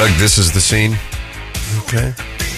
Doug, this is the scene. Okay.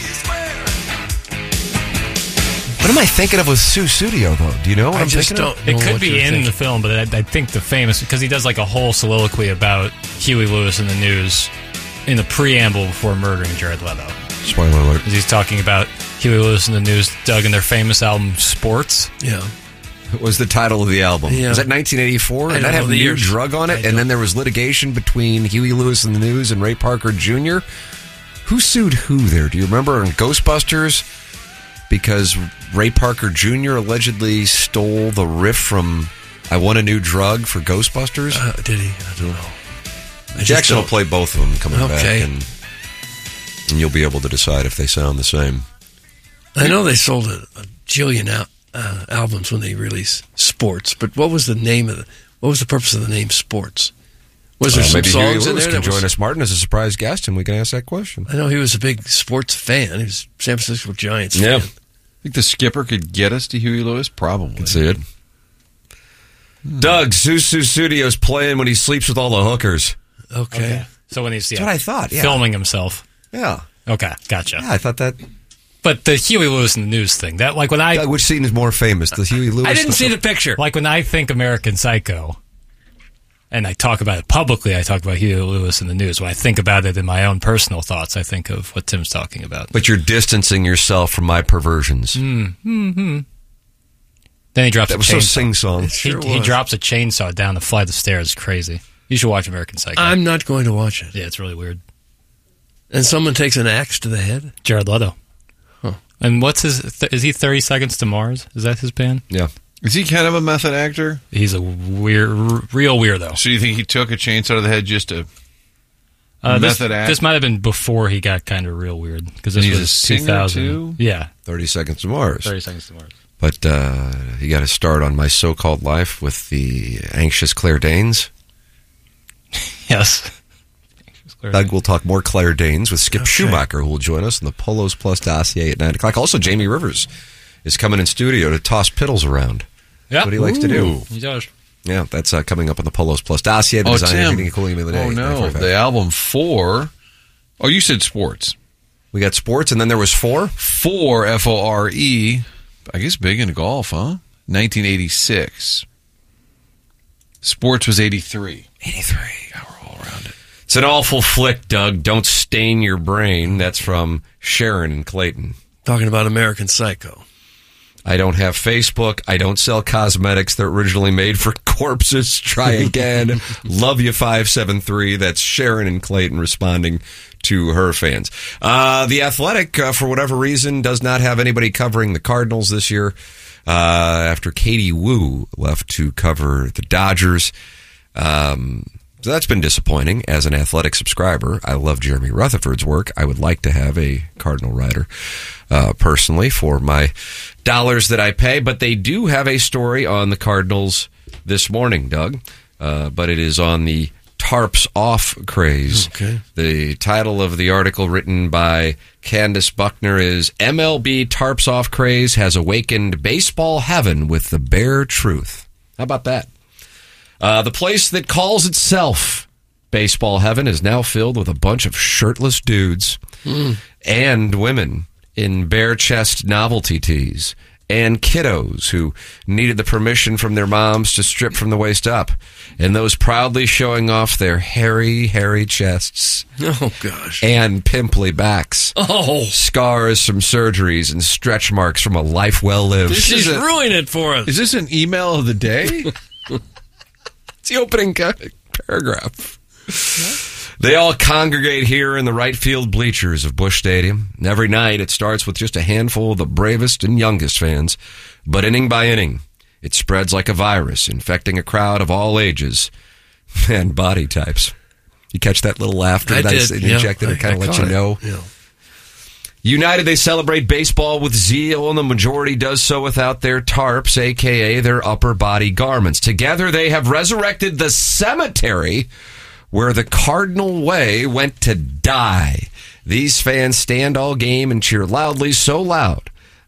What am I thinking of with Sue Studio, though? Do you know what I'm just thinking don't of? know It could what be you're in thinking. the film, but I think the famous, because he does like a whole soliloquy about Huey Lewis in the news in the preamble before murdering Jared Leto. Spoiler alert. As he's talking about Huey Lewis in the news, Doug, and their famous album Sports. Yeah. What was the title of the album? Yeah. Was that 1984? I And don't that had know the New years. Drug on I it, and don't- then there was litigation between Huey Lewis in the News and Ray Parker Jr. Who sued who there? Do you remember in Ghostbusters? Because Ray Parker Jr. allegedly stole the riff from I Want a New Drug for Ghostbusters. Did he? I don't know. Jackson will play both of them coming Okay. back, and you'll be able to decide if they sound the same. I know they sold a jillion albums when they released Sports, but what was the name of what was the purpose of the name Sports? Was there some Maybe Huey songs in Lewis there? can that was- join us, Martin, as a surprise guest, and we can ask that question. I know he was a big sports fan. He was a San Francisco Giants Yeah. fan. Think the skipper could get us to Huey Lewis? Probably. Can see it. Doug, Susu Studio's playing when he sleeps with all the hookers. Okay. So when he's That's what I thought, yeah. filming himself. Yeah. Okay, gotcha. Yeah, I thought that. But the Huey Lewis in the news thing, that like when Doug, which scene is more famous? The Huey Lewis? I didn't see the picture. like when I think American Psycho, and I talk about it publicly, I talk about Huey Lewis in the news. When I think about it in my own personal thoughts, I think of what Tim's talking about. But you're distancing yourself from my perversions. Then he drops That a was so chainsaw. sing-song. Sure He was. drops a chainsaw down the flight of stairs. Crazy. You should watch American Psycho. I'm not going to watch it. Yeah, it's really weird. And someone takes an axe to the head? Jared Leto. Huh. And what's his? Is he 30 Seconds to Mars? Is that his band? Yeah. Is he kind of a method actor? He's a real weirdo. So you think he took a chainsaw to the head just to method act? This might have been before he got kind of real weird because And this he's a was singer, 2000. too? Yeah, 30 Seconds to Mars. 30 Seconds to Mars. But he got to start on My So-Called Life with the anxious Claire Danes. Yes. Doug will talk more Claire Danes with Skip Schumacher, who will join us in the Polos Plus dossier at 9 o'clock. Also, Jamie Rivers is coming in studio to toss piddles around. Yeah, That's what he likes to do. He does. Yeah, that's coming up on the Polos Plus dossier. The Oh, designer Tim. reading a cool email today. Oh, no. 945. The album 4. Oh, you said Sports. We got sports, and then there was 4. 4, F-O-R-E. I guess big into golf, huh? 1986. Sports was 83. 83. Yeah, we're all around it. It's an awful flick, Doug. Don't stain your brain. That's from Sharon and Clayton. Talking about American Psycho. I don't have Facebook. I don't sell cosmetics. They're originally made for corpses. Try again. Love you 573. That's Sharon and Clayton responding to her fans. The Athletic, for whatever reason, does not have anybody covering the Cardinals this year after Katie Wu left to cover the Dodgers. So that's been disappointing as an Athletic subscriber. I love Jeremy Rutherford's work. I would like to have a Cardinal writer personally for my dollars that I pay, but they do have a story on the Cardinals this morning, Doug, but it is on the Tarps Off craze. Okay. The title of the article written by Candace Buckner is MLB Tarps Off craze has awakened baseball heaven with the bare truth. How about that? The place that calls itself baseball heaven is now filled with a bunch of shirtless dudes and women in bare chest novelty tees and kiddos who needed the permission from their moms to strip from the waist up, and those proudly showing off their hairy, hairy chests Oh, gosh. and pimply backs, Oh, scars from surgeries and stretch marks from a life well lived. she's ruining it for us. Is this an email of the day? It's the opening paragraph. They all congregate here in the right field bleachers of Busch Stadium. And every night it starts with just a handful of the bravest and youngest fans. But inning by inning, it spreads like a virus, infecting a crowd of all ages and body types. You catch that little laughter I that did. I injected to kind of let caught you it. know? Yeah. United, they celebrate baseball with zeal, and the majority does so without their tarps, a.k.a. their upper body garments. Together, they have resurrected the cemetery where the Cardinal Way went to die. These fans stand all game and cheer loudly, so loud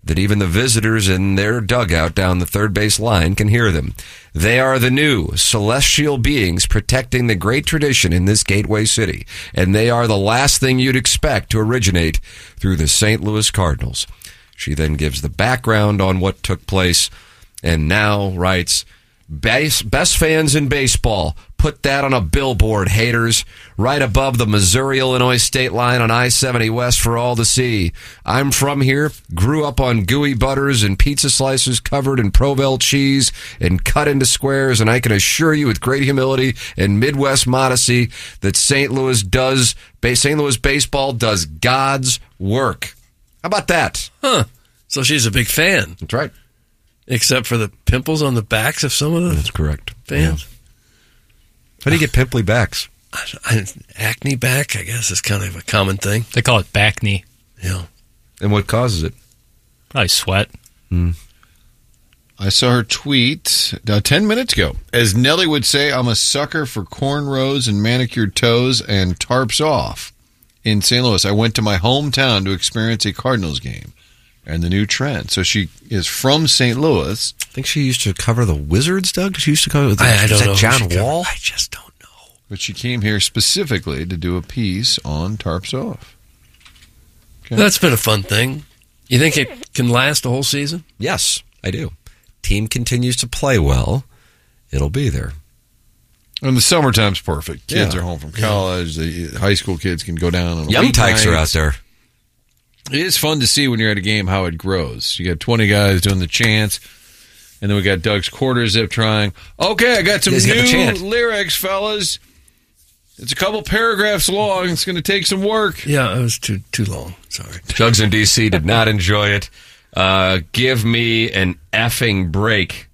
that even the visitors in their dugout down the third base line can hear them. They are the new celestial beings protecting the great tradition in this gateway city, and they are the last thing you'd expect to originate through the St. Louis Cardinals. She then gives the background on what took place, and now writes, best fans in baseball. Put that on a billboard, haters. Right above the Missouri-Illinois state line on I-70 West for all to see. I'm from here, grew up on gooey butters and pizza slices covered in Provel cheese and cut into squares, and I can assure you with great humility and Midwest modesty that St. Louis baseball does God's work. How about that? Huh. So she's a big fan. That's right. Except for the pimples on the backs of some of the That's correct. fans. Yeah. How do you get pimply backs? Acne back, I guess, is kind of a common thing. They call it back knee. Yeah. And what causes it? Probably sweat. I saw her tweet 10 minutes ago. As Nelly would say, I'm a sucker for cornrows and manicured toes and tarps off. In St. Louis, I went to my hometown to experience a Cardinals game and the new trend. So she is from St. Louis. I think she used to cover the Wizards, Doug. She used to cover. I don't know. John Wall? I just don't know. But she came here specifically to do a piece on tarps off. Okay. That's been a fun thing. You think it can last the whole season? Yes, I do. Team continues to play well. It'll be there. And the summertime's perfect. Kids Yeah. are home from college. The high school kids can go down on Young Tykes are weeknights. out there. It is fun to see when you're at a game how it grows. You got 20 guys doing the chants, and then we got Doug's quarter zip trying. Okay, I got some He's got the new chant. lyrics, fellas. It's a couple paragraphs long. It's going to take some work. Yeah, it was too long. Sorry. Jugs in D.C. did not enjoy it. Give me an effing break.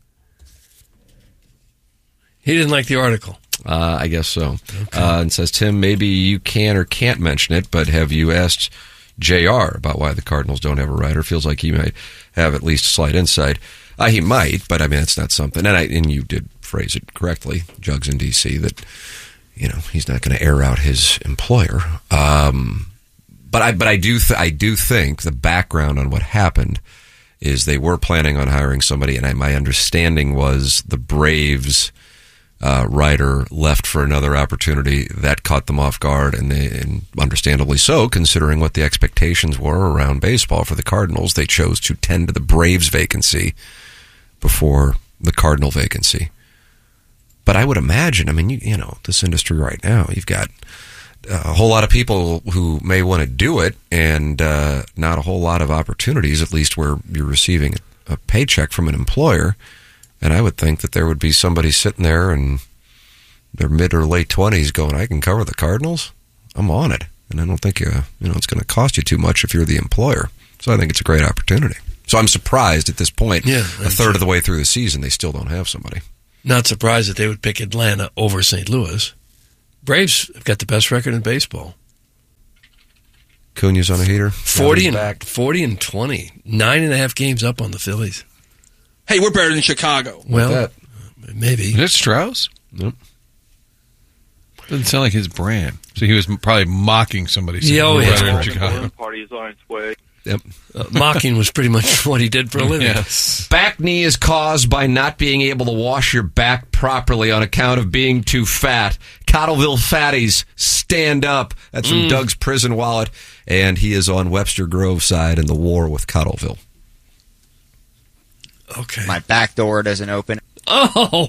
He didn't like the article. I guess so. And says, Tim, maybe you can or can't mention it, but have you asked JR about why the Cardinals don't have a writer? Feels like he might have at least slight insight. He might, but I mean, it's not something. And you did phrase it correctly, Jugs in D.C., that he's not going to air out his employer. But I do think the background on what happened is they were planning on hiring somebody, and my understanding was the Braves writer left for another opportunity. That caught them off guard, and understandably so, considering what the expectations were around baseball for the Cardinals. They chose to tend to the Braves vacancy before the Cardinal vacancy. But I would imagine, this industry right now, you've got a whole lot of people who may want to do it, and not a whole lot of opportunities, at least where you're receiving a paycheck from an employer. And I would think that there would be somebody sitting there in their mid or late 20s going, I can cover the Cardinals. I'm on it. And I don't think it's going to cost you too much if you're the employer. So I think it's a great opportunity. So I'm surprised at this point, a third of the way through the season, they still don't have somebody. Not surprised that they would pick Atlanta over St. Louis. Braves have got the best record in baseball. Cuna's on a heater. 40 and 20. 9.5 games up on the Phillies. Hey, we're better than Chicago. Well, maybe. Is that Strauss? Nope. Doesn't sound like his brand. So he was probably mocking somebody. Yeah, saying, oh, "We're yeah. better in Chicago." Party is on its way. Yep. Mocking was pretty much what he did for a living. Yes. Back knee is caused by not being able to wash your back properly on account of being too fat. Cottleville fatties, stand up. That's from Doug's prison wallet, and he is on Webster Grove side in the war with Cottleville. Okay. My back door doesn't open. Oh!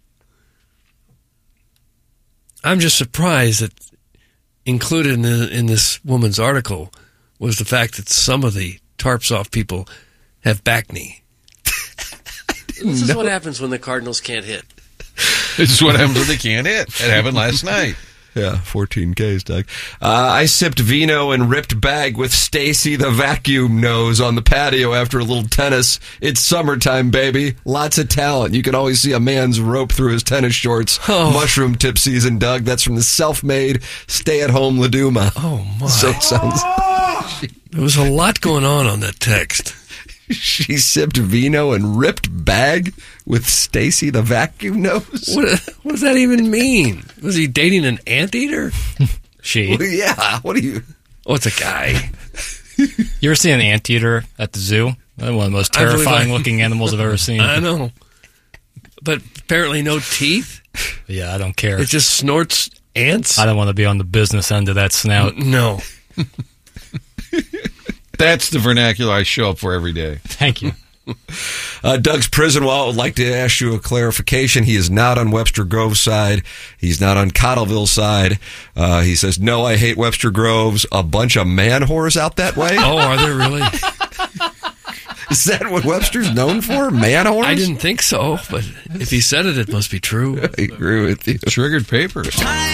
I'm just surprised that included in this woman's article was the fact that some of the tarps off people have back knee. This is what happens when the Cardinals can't hit. This is what happens when they can't hit. That happened last night. Yeah, 14 Ks, Doug. I sipped vino and ripped bag with Stacy the vacuum nose on the patio after a little tennis. It's summertime, baby. Lots of talent. You can always see a man's rope through his tennis shorts. Oh. Mushroom tip season, Doug. That's from the self-made, stay-at-home Laduma. Oh, my. So it sounds... There was a lot going on that text. She sipped vino and ripped bag with Stacy the vacuum nose? What does that even mean? Was he dating an anteater? She. Yeah, what do you... Oh, it's a guy. You ever see an anteater at the zoo? One of the most I believe terrifying looking animals I've ever seen. I know. But apparently no teeth. Yeah, I don't care. It just snorts ants. I don't want to be on the business end of that snout. No. That's the vernacular I show up for every day. Thank you. Doug's prison wall would like to ask you a clarification. He is not on Webster Grove's side. He's not on Cottleville's side. He says, no, I hate Webster Grove's. A bunch of man whores out that way. Oh, are there really? Is that what Webster's known for? Man whores? I didn't think so, but if he said it, it must be true. I agree with you. Triggered papers.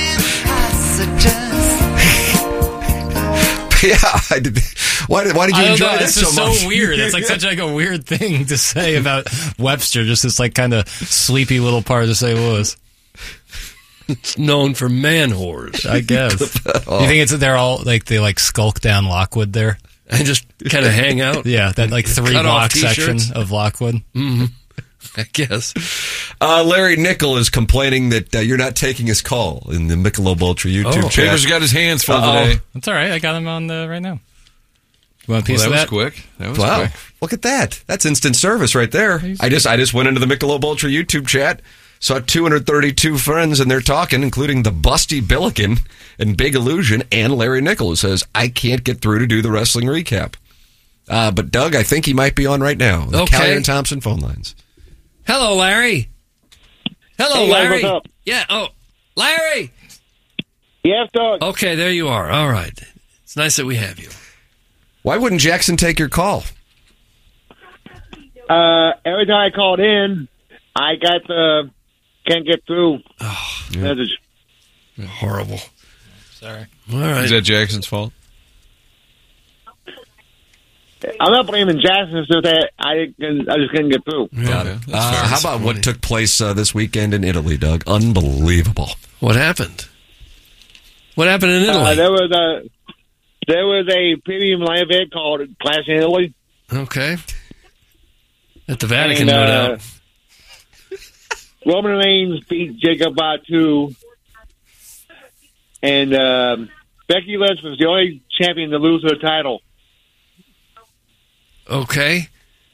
Yeah, I did. Why did you enjoy that It's so just much? so weird. It's like such like a weird thing to say about Webster. Just this like kind of sleepy little part of St. Louis. It's known for man whores. I guess. You think they're all like they like skulk down Lockwood there? And just kind of hang out. Yeah, that like 3 Cut off block section t-shirts. of Lockwood. I guess. Larry Nickel is complaining that you're not taking his call in the Michelob Ultra YouTube chat. Chambers got his hands full Uh-oh. today. That's all right. I got him on right now. You want a piece Well, of that that? was quick. That was Wow, quick. look at that. That's instant service right there. I just went into the Michelob Ultra YouTube chat, saw 232 friends, and they're talking, including the Busty Billiken and Big Illusion and Larry Nickel, who says, I can't get through to do the wrestling recap. But Doug, I think he might be on right now. The Okay. Callie and Thompson phone lines. Hello, Larry. Hello, Hey, guys, Larry. what's up? Yeah. Oh, Larry. Yes, Doug. Okay, there you are. All right. It's nice that we have you. Why wouldn't Jackson take your call? Every time I called in, I got the can't get through message. Horrible. Sorry. All right. Is that Jackson's fault? I'm not blaming Jackson. It's just that I just couldn't get through. Got Okay, it. that's fair. How about what took place this weekend in Italy, Doug? Unbelievable. What happened? What happened in Italy? There was a premium live event called Clash in Italy. Okay. At the Vatican, And, no doubt. Roman Reigns beat Jacob Batu, and Becky Lynch was the only champion to lose her title. Okay.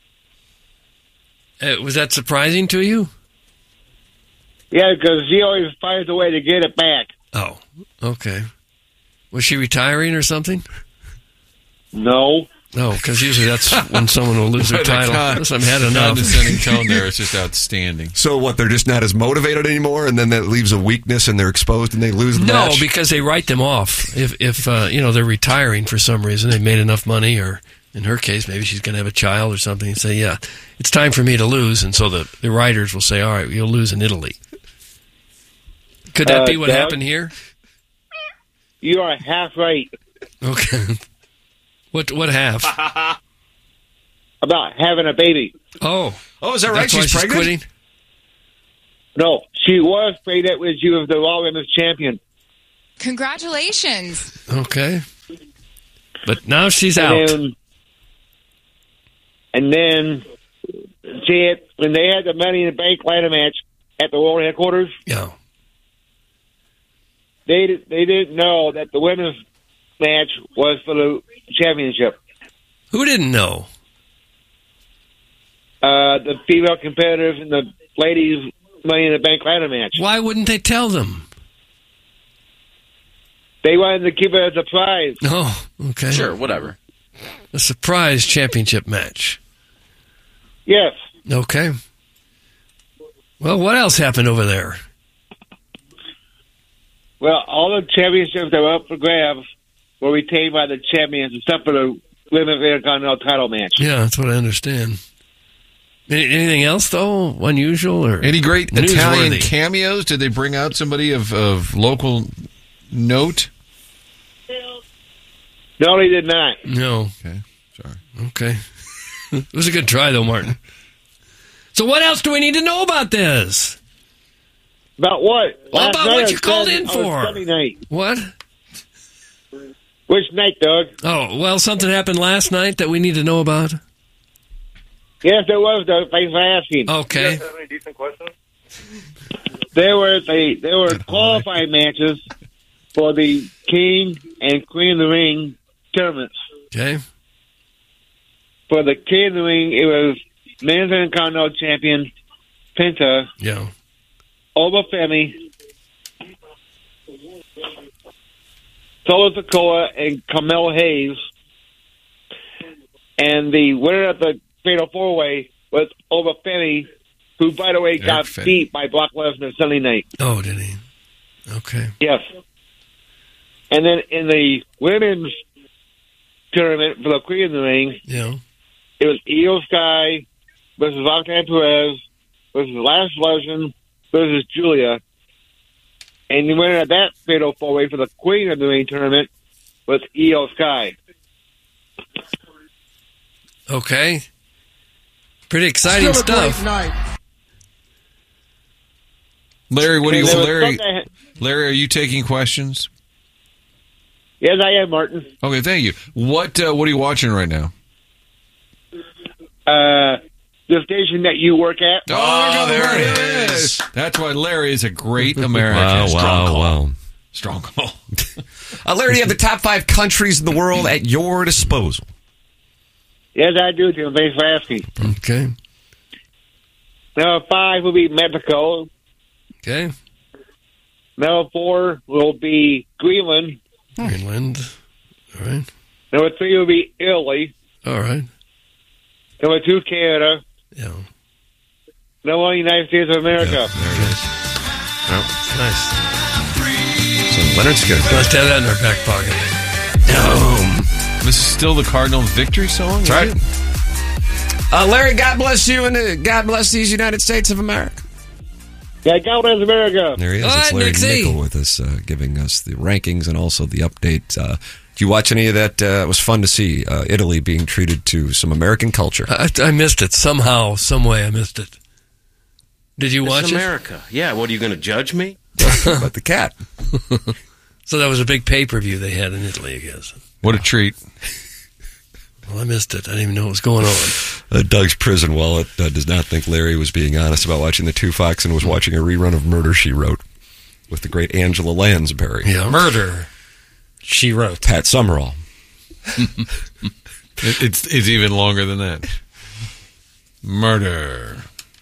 Was that surprising to you? Yeah, because she always finds a way to get it back. Oh, okay. Was she retiring or something? No. No, because usually that's when someone will lose their title. Unless I've had enough. Condescending tone there is just outstanding. So what? They're just not as motivated anymore, and then that leaves a weakness, and they're exposed, and they lose the No, match. because they write them off. If they're retiring for some reason, they made enough money, or in her case, maybe she's going to have a child or something, and say, yeah, it's time for me to lose. And so the writers will say, all right, you'll lose in Italy. Could that be what Doug? happened here? You are half right Okay. What half? about having a baby. Oh, is that right? that's why She's pregnant? quitting. No, she was pregnant when she was the Raw Women's Champion. Congratulations. Okay, but now she's out. And then when they had the Money in the Bank ladder match at the World Headquarters, Yeah. they didn't know that the women's match was for the championship. Who didn't know? The female competitors in the ladies' Money in the Bank ladder match. Why wouldn't they tell them? They wanted to keep it as a prize. Oh, okay. Sure, whatever. A surprise championship match. Yes. Okay. Well, what else happened over there? Well, all the championships that were up for grabs were retained by the champions, except for the Women's Intercontinental title match. Yeah, that's what I understand. Anything else, though, unusual or Any great Italian newsworthy? cameos? Did they bring out somebody of local note? No, they did not. No. Okay, sorry. Okay. It was a good try, though, Martin. So what else do we need to know about this? About what? Well, about Last what night you was called Sunday- in was for. Sunday night. What? Which night, Doug? Oh, well, something happened last night that we need to know about? Yes, there was, Doug. Thanks for asking. Okay. any decent questions? There were qualifying matches for the King and Queen of the Ring tournaments. Okay. For the canoeing, it was men's Intercontinental champion Penta, Yeah. Obafemi, Solo Sikoa, and Camille Hayes. And the winner of the Fatal 4-Way was Obafemi, who, by the way, got Fetty. beat by Brock Lesnar Sunday night. Oh, did he? Okay. Yes. And then in the women's tournament for the Queen of the Ring, Yeah. it was Io Sky versus Roxanne Perez versus Last Legend versus Julia. And the winner of that Fatal 4-Way for the Queen of the Ring tournament was Io Sky. Okay. Pretty exciting stuff. Larry, what do you? And there was Larry, something- Larry, are you taking questions? Yes, I am, Martin. Okay, thank you. What are you watching right now? The station that you work at. Oh, there it is. That's why Larry is a great American. Wow. Strong call. Larry, you have the top 5 countries in the world at your disposal. Yes, I do, Tim. Thanks for asking. Okay. Number 5 will be Mexico. Okay. Number 4 will be Greenland. Greenland. All right. Number 3 will be Italy. All right. Number 2, Canada. Yeah. Number 1, United States of America. There it is. Nice. So Leonard's good. Let's have that in our back pocket. This is still the Cardinal victory song? That's right. Larry, God bless you, and God bless these United States of America. Yeah, God bless America. There he is. All It's right, Larry Nixie. Nickel with us, giving us the rankings and also the update. Did you watch any of that? It was fun to see Italy being treated to some American culture. I missed it. Somehow, some way I missed it. Did you watch It's it? America. Yeah, what, are you going to judge me? About the cat. So that was a big pay-per-view they had in Italy, I guess. What a treat. Well, I missed it. I didn't even know what was going on. Doug's prison wallet does not think Larry was being honest about watching the 2 Fox and was watching a rerun of Murder, She Wrote with the great Angela Lansbury. Yeah. Murder, she wrote. Pat Summerall. It's even longer than that. Murder.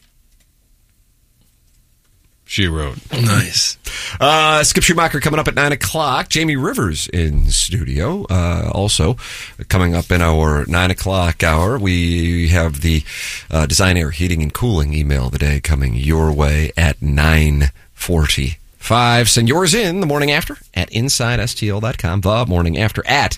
She wrote. Nice. Skip Schumacher coming up at 9 o'clock. Jamie Rivers in studio. Also coming up in our 9 o'clock hour, we have the Design Air Heating and Cooling email of the day coming your way at 9:45. Send yours in the morning after at InsideSTL.com. The morning after at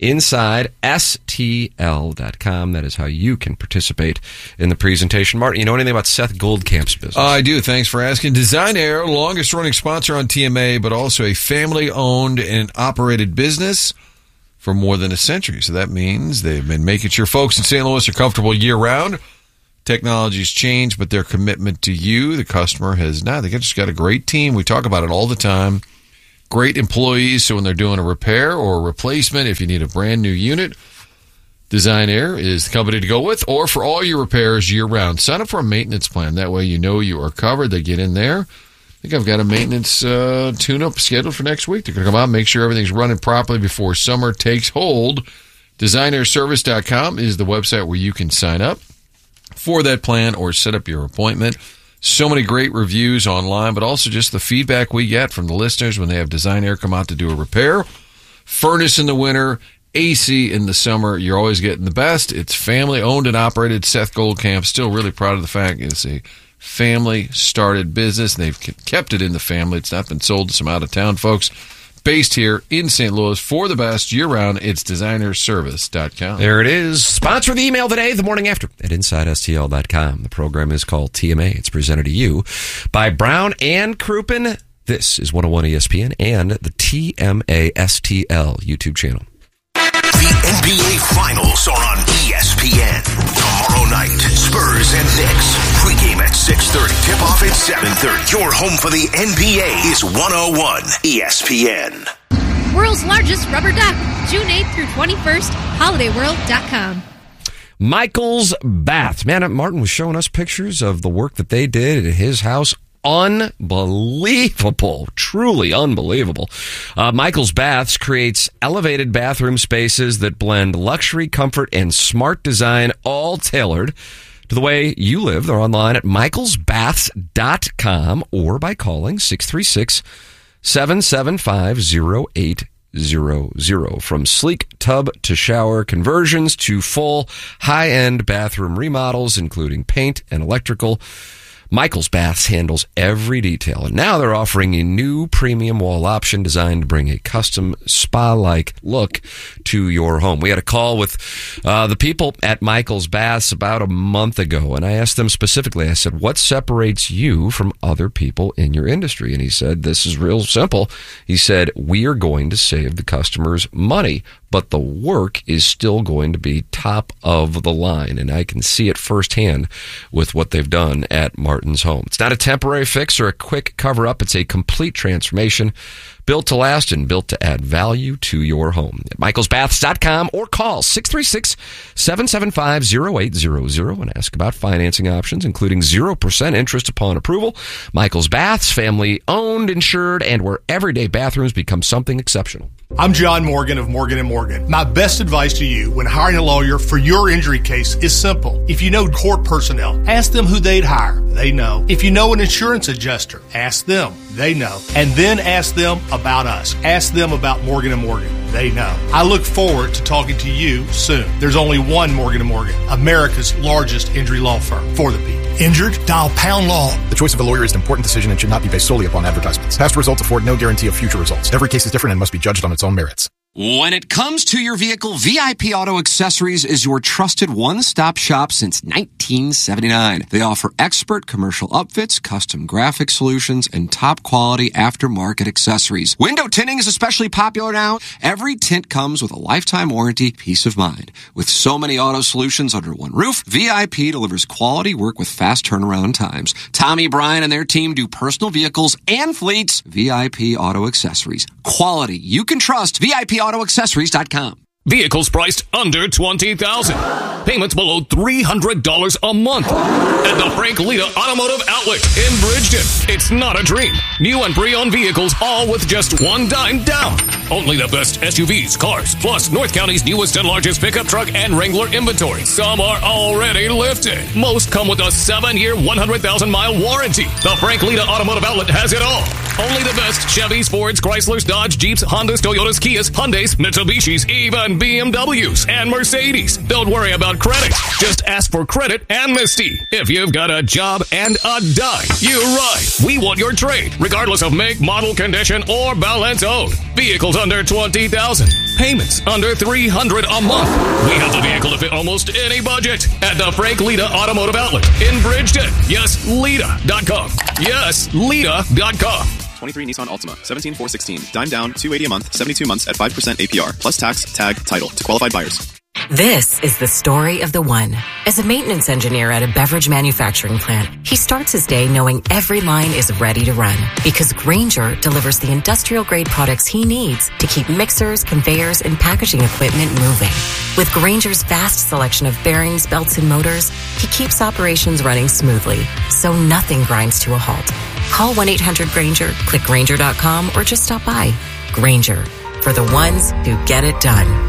InsideSTL.com. That is how you can participate in the presentation. Martin, you know anything about Seth Goldcamp's business? I do. Thanks for asking. Design Air, longest running sponsor on TMA, but also a family owned and operated business for more than a century. So that means they've been making sure folks in St. Louis are comfortable year round. Technology's changed, but their commitment to you, the customer, has not. They just got a great team. We talk about it all the time. Great employees, so when they're doing a repair or a replacement, if you need a brand new unit, Design Air is the company to go with, or for all your repairs year-round. Sign up for a maintenance plan. That way you know you are covered. They get in there. I think I've got a maintenance tune-up scheduled for next week. They're going to come out and make sure everything's running properly before summer takes hold. DesignAirService.com is the website where you can sign up for that plan or set up your appointment. So many great reviews online, but also just the feedback we get from the listeners when they have Design Air come out to do a repair. Furnace in the winter, AC in the summer. You're always getting the best. It's family owned and operated. Seth Goldcamp, still really proud of the fact it's a family started business. They've kept it in the family. It's not been sold to some out of town folks. Based here in St. Louis for the best year round. It's DesignerService.com. There it is. Sponsor the email today, the morning after at InsideSTL.com. The program is called TMA. It's presented to you by Brown and Crouppen. This is 101 ESPN and the TMA STL YouTube channel. The NBA Finals are on ESPN. Tomorrow night, Spurs and Knicks. Pregame at 6:30. Tip-off at 7:30. Your home for the NBA is 101 ESPN. World's largest rubber duck. June 8th through 21st. HolidayWorld.com. Michael's Bath. Man, Martin was showing us pictures of the work that they did at his house. unbelievable, truly unbelievable. Michael's Baths creates elevated bathroom spaces that blend luxury, comfort, and smart design, all tailored to the way you live. They're online at michaelsbaths.com or by calling 636-775-0800. From sleek tub to shower conversions to full high-end bathroom remodels, including paint and electrical, Michael's Baths handles every detail. And now they're offering a new premium wall option designed to bring a custom spa-like look to your home. We had a call with the people at Michael's Baths about a month ago, and I asked them specifically, I said, what separates you from other people in your industry? And he said, this is real simple. He said, we are going to save the customers money, but the work is still going to be top of the line. And I can see it firsthand with what they've done at Martin's Home. It's not a temporary fix or a quick cover-up. It's a complete transformation, built to last and built to add value to your home. At michaelsbaths.com or call 636-775-0800 and ask about financing options, including 0% interest upon approval. Michael's Baths, family owned, insured, and where everyday bathrooms become something exceptional. I'm John Morgan of Morgan & Morgan. My best advice to you when hiring a lawyer for your injury case is simple. If you know court personnel, ask them who they'd hire. They know. If you know an insurance adjuster, ask them. They know. And then ask them about us. Ask them about Morgan & Morgan. They know. I look forward to talking to you soon. There's only one Morgan & Morgan, America's largest injury law firm for the people. Injured? Dial pound law. The choice of a lawyer is an important decision and should not be based solely upon advertisements. Past results afford no guarantee of future results. Every case is different and must be judged on its own merits. When it comes to your vehicle, VIP Auto Accessories is your trusted one-stop shop since 1979. They offer expert commercial upfits, custom graphic solutions, and top-quality aftermarket accessories. Window tinting is especially popular now. Every tint comes with a lifetime warranty, peace of mind. With so many auto solutions under one roof, VIP delivers quality work with fast turnaround times. Tommy, Brian, and their team do personal vehicles and fleets. VIP Auto Accessories. Quality you can trust. VIPAutoAccessories.com. Vehicles priced under $20,000. Payments below $300 a month. At the Frank Lita Automotive Outlet in Bridgeton. It's not a dream. New and pre-owned vehicles, all with just $1 down. Only the best SUVs, cars, plus North County's newest and largest pickup truck and Wrangler inventory. Some are already lifted. Most come with a 7-year, 100,000-mile warranty. The Frank Lita Automotive Outlet has it all. Only the best Chevys, Fords, Chryslers, Dodge, Jeeps, Hondas, Toyotas, Kias, Hyundais, Mitsubishis, even BMWs and Mercedes. Don't worry about credit. Just ask for credit amnesty. If you've got a job and a dime, you ride. We want your trade, regardless of make, model, condition, or balance owed. Vehicles under $20,000. Payments under $300 a month. We have the vehicle to fit almost any budget at the Frank Lita Automotive Outlet in Bridgeton. Yes, Lita.com. Yes, Lita.com. 23 Nissan Altima, 17,416. Dime down, $280 a month, 72 months at 5% APR, plus tax, tag, title to qualified buyers. This is the story of the one. As a maintenance engineer at a beverage manufacturing plant, he starts his day knowing every line is ready to run because Grainger delivers the industrial-grade products he needs to keep mixers, conveyors, and packaging equipment moving. With Grainger's vast selection of bearings, belts, and motors, he keeps operations running smoothly, so nothing grinds to a halt. Call 1-800-GRAINGER, click Grainger.com, or just stop by. Grainger, for the ones who get it done.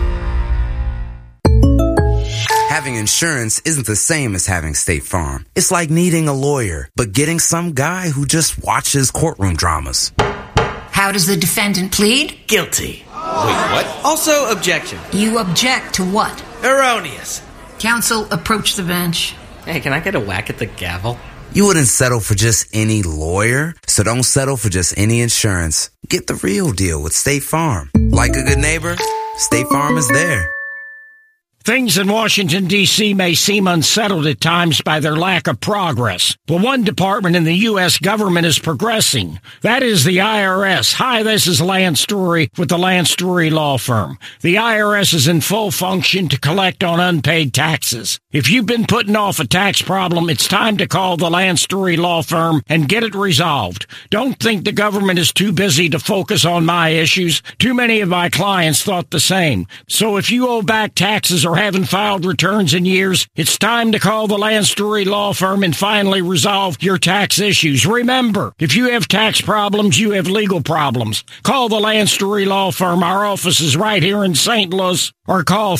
Having insurance isn't the same as having State Farm. It's like needing a lawyer, but getting some guy who just watches courtroom dramas. How does the defendant plead? Guilty. Wait, what? Also, objection. You object to what? Erroneous. Counsel, approach the bench. Hey, can I get a whack at the gavel? You wouldn't settle for just any lawyer, so don't settle for just any insurance. Get the real deal with State Farm. Like a good neighbor, State Farm is there. Things in Washington, D.C. may seem unsettled at times by their lack of progress. But one department in the U.S. government is progressing. That is the IRS. Hi, this is Lance Story with the Lance Story Law Firm. The IRS is in full function to collect on unpaid taxes. If you've been putting off a tax problem, it's time to call the Lance Story Law Firm and get it resolved. Don't think the government is too busy to focus on my issues. Too many of my clients thought the same. So if you owe back taxes or or haven't filed returns in years? It's time to call the Lance Drury Law Firm and finally resolve your tax issues. Remember, if you have tax problems, you have legal problems. Call the Lance Drury Law Firm. Our office is right here in St. Louis. Or call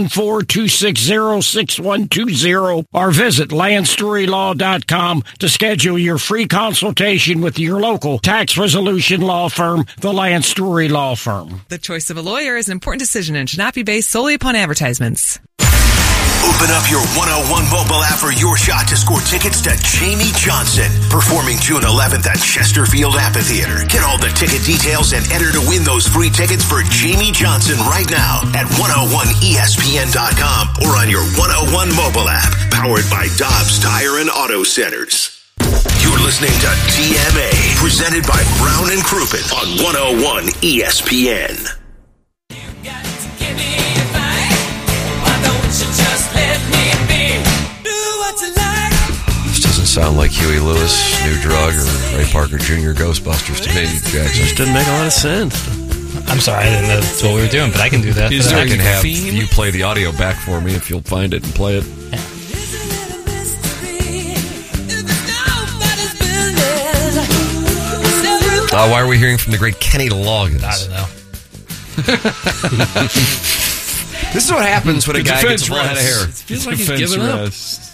314-260-6120 or visit LanceDruryLaw.com to schedule your free consultation with your local tax resolution law firm, the Lance Drury Law Firm. The choice of a lawyer is an important decision and should not be based solely upon advertisements. Open up your 101 mobile app for your shot to score tickets to Jamie Johnson, performing June 11th at Chesterfield Amphitheater. Get all the ticket details and enter to win those free tickets for Jamie Johnson right now at 101ESPN.com or on your 101 mobile app, powered by Dobbs Tire and Auto Centers. You're listening to TMA, presented by Brown and Crouppen on 101 ESPN. This doesn't sound like Huey Lewis' new drug or Ray Parker Jr. Ghostbusters to me, Jackson. Just didn't make a lot of sense. I'm sorry, I didn't know that's what we were doing, but I can do that. I can have you play the audio back for me if you'll find it and play it. Yeah. Why are we hearing from the great Kenny Loggins? I don't know. This is what happens when a guy gets a full head of hair. It feels like he's giving up.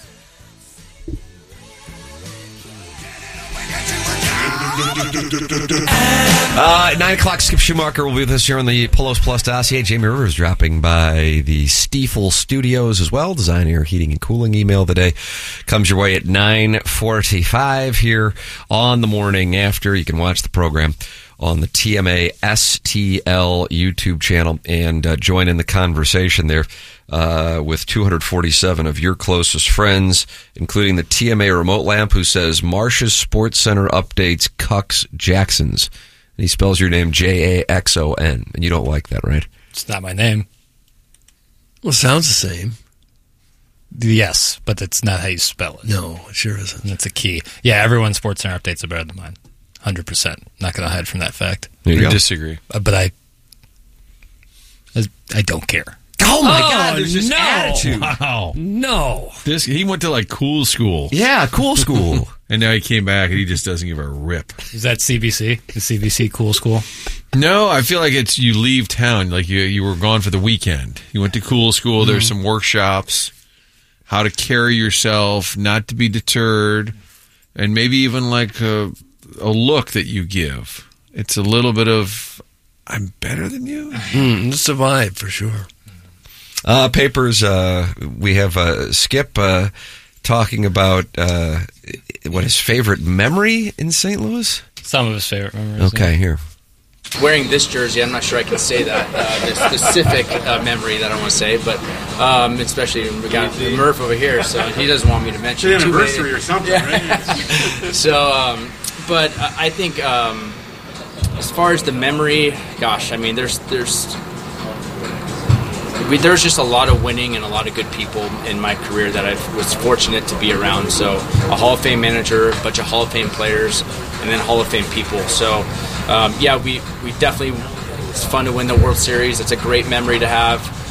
At 9 o'clock, Skip Schumacher will be with us here on the Polos Plus dossier. Jamie Rivers dropping by the Stiefel Studios as well. Design, Air, Heating, and Cooling email today comes your way at 9:45 here on the morning after. You can watch the program on the TMA STL YouTube channel and join in the conversation there with 247 of your closest friends, including the TMA remote lamp, who says Marsh's Sports Center updates Cucks Jacksons. And he spells your name Jaxon, and you don't like that, right? It's not my name. Well, it sounds the same. Yes, but that's not how you spell it. No, it sure isn't. That's a key. Yeah, everyone's Sports Center updates are better than mine. 100%. Not going to hide from that fact. I disagree. But I don't care. Oh my God! There's this attitude. Wow. No. He went to like cool school. Yeah, cool school. And now he came back and he just doesn't give a rip. Is that CBC? The CBC cool school? No, I feel like it's you leave town, like you were gone for the weekend. You went to cool school. There's some workshops, how to carry yourself, not to be deterred, and maybe even like a look that you give. It's a little bit of, I'm better than you. It's a vibe for sure. Papers, we have Skip talking about what his favorite memory in St. Louis? Some of his favorite memories. Okay, here. Wearing this jersey, I'm not sure I can say that, the specific memory that I want to say, but especially we got Murph over here, so he doesn't want me to mention it's an anniversary or something, right? So, but I think as far as the memory, gosh, I mean, there's just a lot of winning and a lot of good people in my career that I was fortunate to be around. So a Hall of Fame manager, a bunch of Hall of Fame players, and then Hall of Fame people. So, we definitely, it's fun to win the World Series. It's a great memory to have.